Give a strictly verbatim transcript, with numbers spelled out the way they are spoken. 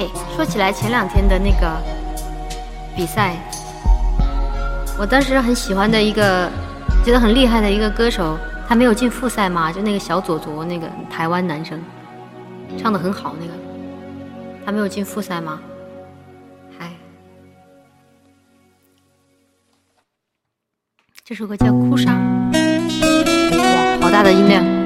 说起来前两天的那个比赛，我当时很喜欢的一个觉得很厉害的一个歌手，他没有进复赛嘛，就那个小左左，那个台湾男生唱得很好，那个他没有进复赛吗？嗨，这首歌叫《哭砂》，哇，好大的音量。